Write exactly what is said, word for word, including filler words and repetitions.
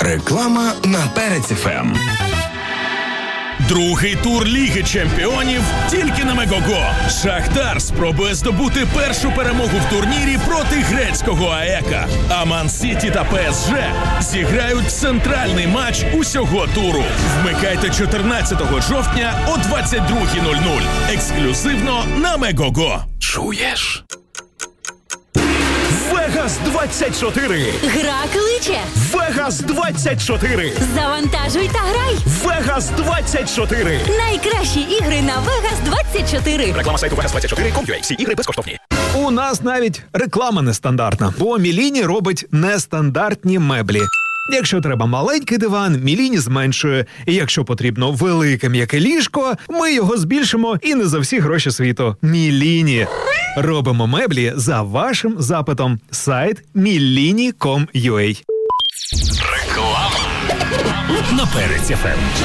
Реклама на Перець еф ем. Другий тур Ліги Чемпіонів тільки на Мегого. Шахтар спробує здобути першу перемогу в турнірі проти грецького АЕКа. А Ман-Сіті та ПСЖ зіграють центральний матч усього туру. Вмикайте чотирнадцятого жовтня о двадцять друга нуль нуль. Ексклюзивно на Мегого. Чуєш? Вегас двадцять чотири. Гра кличе. Вегас двадцять чотири. Завантажуй та грай. Вегас двадцять чотири. Найкращі ігри на Вегас двадцять чотири. Реклама сайту вегас двадцять чотири крапка ком крапка ю а. Всі ігри безкоштовні. У нас навіть реклама нестандартна, бо Міліні робить нестандартні меблі. Якщо треба маленький диван, Міліні зменшує. І якщо потрібно велике м'яке ліжко, ми його збільшимо і не за всі гроші світу. Міліні. Робимо меблі за вашим запитом. Сайт міліні крапка ком крапка ю а. Реклама на Перець еф ем.